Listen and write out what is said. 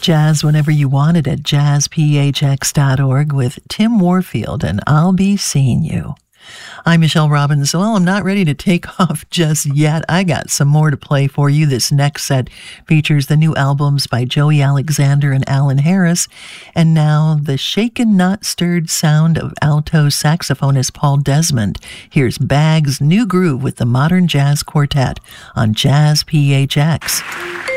Jazz whenever you want it at jazzphx.org with Tim Warfield and I'll Be Seeing You. I'm Michelle Robbins. Well, I'm not ready to take off just yet. I got some more to play for you. This next set features the new albums by Joey Alexander and Alan Harris, and now the shaken, not stirred sound of alto saxophonist Paul Desmond. Here's Bag's New Groove with the Modern Jazz Quartet on Jazz PHX.